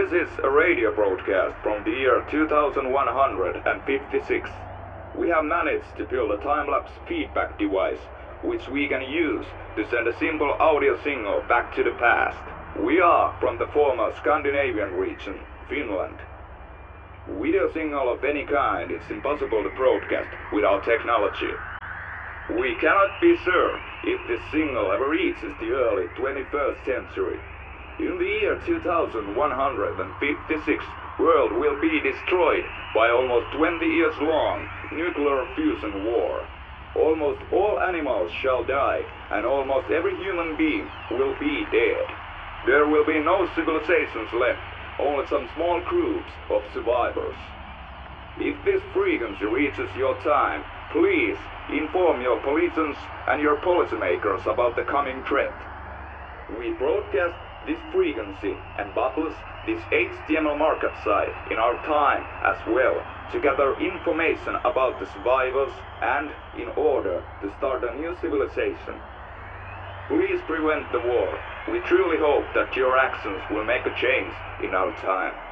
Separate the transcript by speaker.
Speaker 1: This is a radio broadcast from the year 2156. We have managed to build a time-lapse feedback device which we can use to send a simple audio signal back to the past. We are from the former Scandinavian region, Finland. Video signal of any kind is impossible to broadcast without technology. We cannot be sure if this signal ever reaches the early 21st century. In the year 2156, world will be destroyed by almost 20 years long nuclear fusion war. Almost all animals shall die, and almost every human being will be dead. There will be no civilizations left, only some small groups of survivors. If this frequency reaches your time, please inform your politicians and your policymakers about the coming threat. We broadcast this frequency and publish this HTML markup site in our time as well, to gather information about the survivors and in order to start a new civilization. Please prevent the war. We truly hope that your actions will make a change in our time.